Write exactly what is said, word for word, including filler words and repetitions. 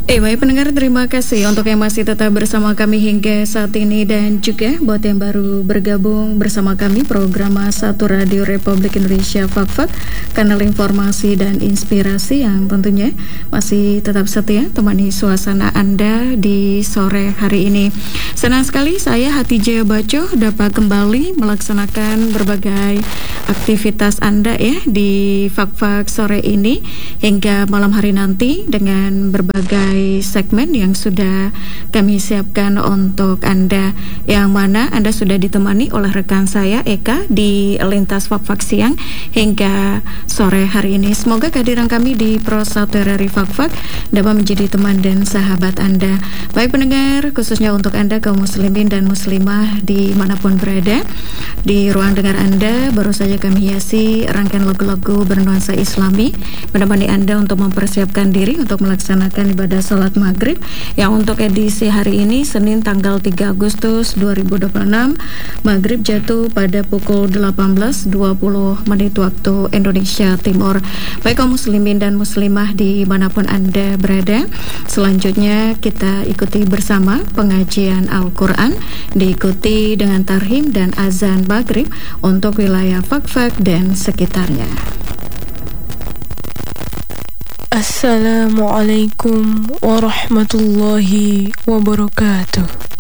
Eh, baik pendengar, terima kasih untuk yang masih tetap bersama kami hingga saat ini, dan juga buat yang baru bergabung bersama kami program satu Radio Republik Indonesia Fak-Fak, kanal informasi dan inspirasi yang tentunya masih tetap setia temani suasana Anda di sore hari ini. Senang sekali saya Hatijah Baco dapat kembali melaksanakan berbagai aktivitas Anda ya di Fak-Fak sore ini hingga malam hari nanti dengan berbagai segmen yang sudah kami siapkan untuk Anda, yang mana Anda sudah ditemani oleh rekan saya Eka di Lintas Fak-Fak siang hingga sore hari ini. Semoga kehadiran kami di Pro satu R R I Fak-Fak dapat menjadi teman dan sahabat Anda. Baik pendengar, khususnya untuk Anda kaum muslimin dan muslimah dimanapun berada, di ruang dengar Anda baru saja kami hiasi rangkaian lagu-lagu bernuansa Islami menemani Anda untuk mempersiapkan diri untuk melaksanakan ibadah salat maghrib yang untuk edisi hari ini Senin tanggal tiga Agustus dua ribu dua puluh enam, maghrib jatuh pada pukul delapan belas dua puluh menit waktu Indonesia Timur. Baik kaum muslimin dan muslimah dimanapun Anda berada, selanjutnya kita ikuti bersama pengajian Al-Quran, diikuti dengan tarhim dan azan maghrib untuk wilayah Fak-Fak dan sekitarnya. Assalamualaikum warahmatullahi wabarakatuh.